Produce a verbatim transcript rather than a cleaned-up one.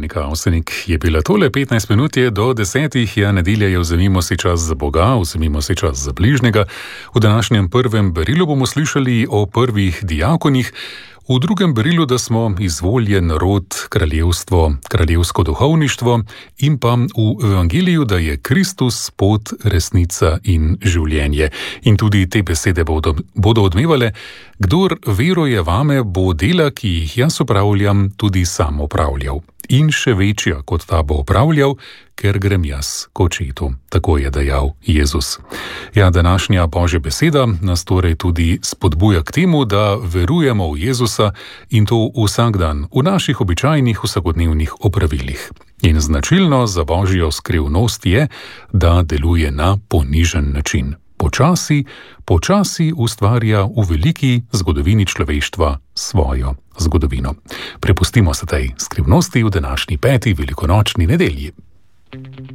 Monika Avsenik je bila tole, petnajst minut je do desetih, ja, nedelja je, vzemimo si čas za Boga, vzemimo si čas za bližnjega. V današnjem prvem berilu bomo slišali o prvih diakonih, v drugem berilu, da smo izvoljen narod, kraljevstvo, kraljevsko duhovništvo, in pa v evangeliju, da je Kristus pot, resnica in življenje. In tudi te besede bodo, bodo odmevale: kdor veruje vame, bo dela, ki jih jaz opravljam, tudi sam opravljal. In še večja kot ta bo opravljal, ker grem jaz k Očetu. Tako je dejal Jezus. Ja, današnja Božja beseda nas torej tudi spodbuja k temu, da verujemo v Jezusa, in to vsak dan v naših običajnih vsakodnevnih opravilih. In značilno za Božjo skrivnost je, da deluje na ponižen način. Počasi, počasi ustvarja v veliki zgodovini človeštva svojo zgodovino. Prepustimo se tej skrivnosti v današnji peti velikonočni nedelji.